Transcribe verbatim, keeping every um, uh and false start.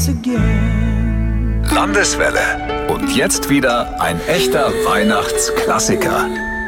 once again. Landeswelle. Und jetzt wieder ein echter Weihnachtsklassiker.